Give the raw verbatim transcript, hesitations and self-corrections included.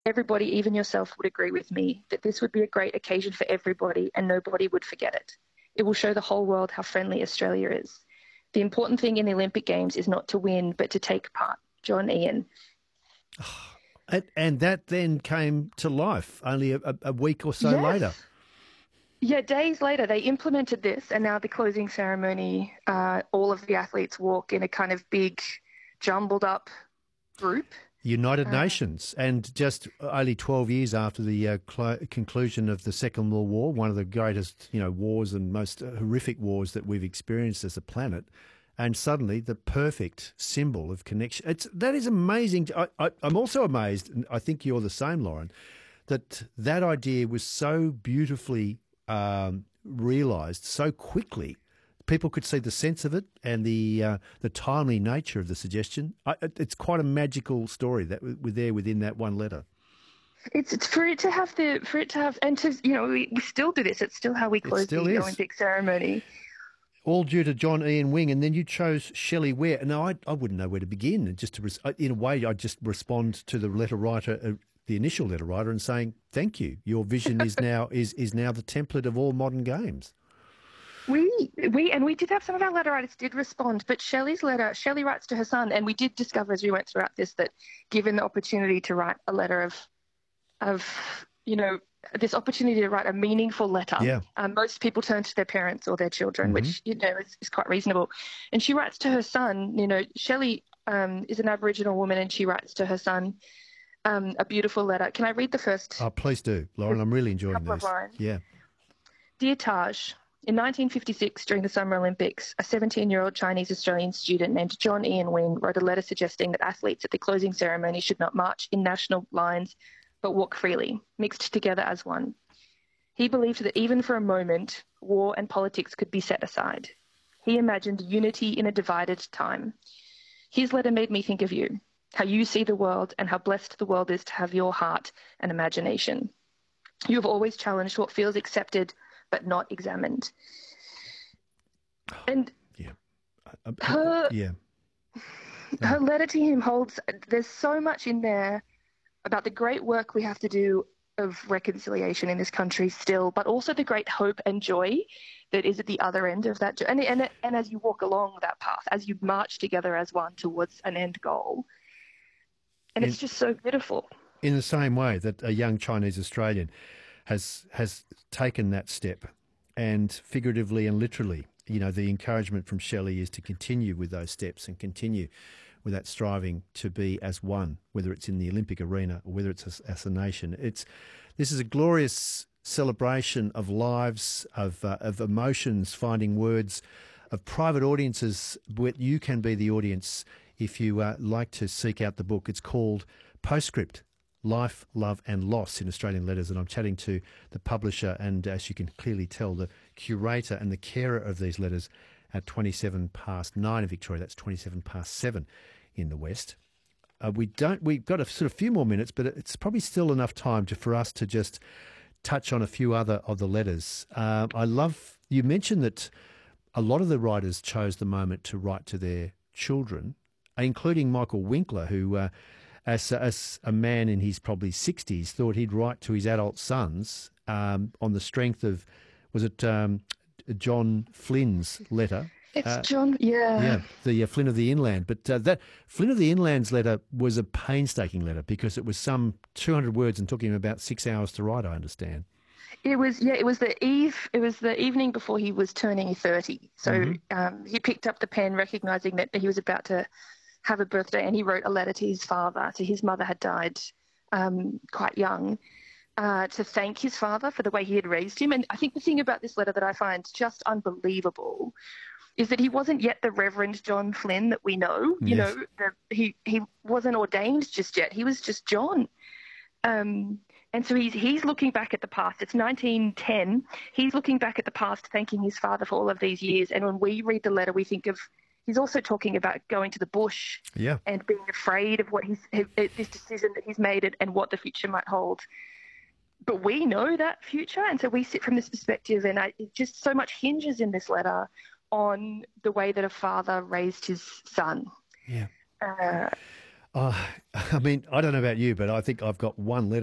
Everybody, even yourself, would agree with me that this would be a great occasion for everybody and nobody would forget it. It will show the whole world how friendly Australia is. The important thing in the Olympic Games is not to win, but to take part. John Ian. And, and that then came to life only a, a week or so yes. later. Yeah, days later they implemented this, and now the closing ceremony, uh, all of the athletes walk in a kind of big, jumbled up group. United uh, Nations, and just only twelve years after the uh, cl- conclusion of the Second World War, one of the greatest, you know, wars and most horrific wars that we've experienced as a planet, and suddenly the perfect symbol of connection. It's that is amazing. I, I, I'm also amazed, and I think you're the same, Lauren, that that idea was so beautifully um, realised so quickly. People could see the sense of it and the uh, the timely nature of the suggestion. I, it's quite a magical story that we're there within that one letter. It's, it's for it to have the for it to have and to you know we, we still do this. It's still how we close the is. Olympic ceremony. All due to John Ian Wing, and then you chose Shelley Ware. Now I I wouldn't know where to begin. And just to in a way, I just respond to the letter writer, uh, the initial letter writer, and saying thank you. Your vision is now is is now the template of all modern games. We we and we did have some of our letter writers did respond, but Shelley's letter, Shelley writes to her son, and we did discover as we went throughout this that given the opportunity to write a letter of, of you know, this opportunity to write a meaningful letter, yeah. um, most people turn to their parents or their children, mm-hmm. which you know is, is quite reasonable. And she writes to her son. You know, Shelley um, is an Aboriginal woman, and she writes to her son um, a beautiful letter. Can I read the first? Oh, please do, Lauren. I'm really enjoying couple this. Of lines. Yeah. Dear Taj. In nineteen fifty-six, during the Summer Olympics, a seventeen-year-old Chinese-Australian student named John Ian Wing wrote a letter suggesting that athletes at the closing ceremony should not march in national lines but walk freely, mixed together as one. He believed that even for a moment, war and politics could be set aside. He imagined unity in a divided time. His letter made me think of you, how you see the world and how blessed the world is to have your heart and imagination. You have always challenged what feels accepted but not examined. And yeah, uh, her, yeah. her letter to him holds, there's so much in there about the great work we have to do of reconciliation in this country still, but also the great hope and joy that is at the other end of that. And, and, and as you walk along that path, as you march together as one towards an end goal. And in, it's just so beautiful. In the same way that a young Chinese Australian has has taken that step, and figuratively and literally, you know, the encouragement from Shelley is to continue with those steps and continue with that striving to be as one, whether it's in the Olympic arena or whether it's as, as a nation. It's this is a glorious celebration of lives, of uh, of emotions, finding words, of private audiences. Where you can be the audience if you uh, like to seek out the book. It's called Postscript: Life, Love and Loss in Australian Letters, and I'm chatting to the publisher and, as you can clearly tell, the curator and the carer of these letters at twenty-seven past nine in Victoria. That's twenty-seven past seven in the West. Uh, we don't. We've got a sort of few more minutes, but it's probably still enough time to, for us to just touch on a few other of the letters. Uh, I love you mentioned that a lot of the writers chose the moment to write to their children, including Michael Winkler, who. Uh, As, as a man in his probably sixties, thought he'd write to his adult sons um, on the strength of, was it um, John Flynn's letter? It's uh, John, yeah. Yeah, the uh, Flynn of the Inland. But uh, that Flynn of the Inland's letter was a painstaking letter because it was some two hundred words and took him about six hours to write, I understand. It was, yeah, it was the eve, it was the evening before he was turning thirty. So mm-hmm. um, he picked up the pen, recognising that he was about to have a birthday, and he wrote a letter to his father. So his mother had died um, quite young, uh, to thank his father for the way he had raised him. And I think the thing about this letter that I find just unbelievable is that he wasn't yet the Reverend John Flynn that we know. You yes. know, the, he he wasn't ordained just yet. He was just John. Um, and so he's he's looking back at the past. It's nineteen ten. He's looking back at the past, thanking his father for all of these years. And when we read the letter, we think of. He's also talking about going to the bush yeah. and being afraid of what he's this decision that he's made and what the future might hold. But we know that future, and so we sit from this perspective, and I, it just so much hinges in this letter on the way that a father raised his son. Yeah. Uh, Uh, I mean, I don't know about you, but I think I've got one letter